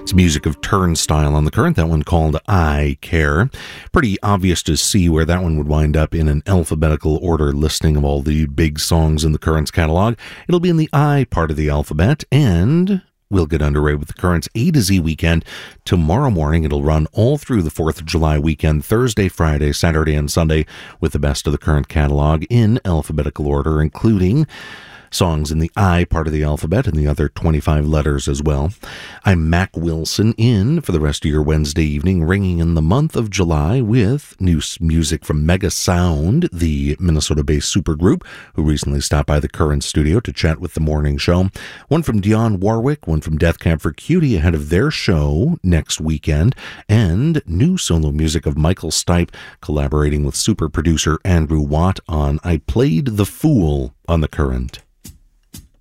It's music of Turnstile on the Current, that one called I Care. Pretty obvious to see where that one would wind up in an alphabetical order listing of all the big songs in the Current's catalog. It'll be in the I part of the alphabet, and we'll get underway with the Current's A to Z weekend tomorrow morning. It'll run all through the 4th of July weekend, Thursday, Friday, Saturday, and Sunday, with the best of the Current catalog in alphabetical order, including songs in the I part of the alphabet and the other 25 letters as well. I'm Mac Wilson, in for the rest of your Wednesday evening, ringing in the month of July with new music from Mega Sound, the Minnesota-based supergroup who recently stopped by the Current studio to chat with the morning show. One from Dionne Warwick, one from Death Cab for Cutie ahead of their show next weekend, and new solo music of Michael Stipe collaborating with super producer Andrew Watt on I Played the Fool on the Current.